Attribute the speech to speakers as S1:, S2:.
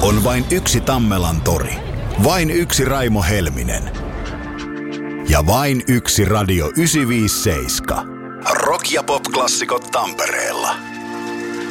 S1: On vain yksi Tammelan tori. Vain yksi Raimo Helminen. Ja vain yksi Radio 957. Rock- ja pop-klassikot Tampereella.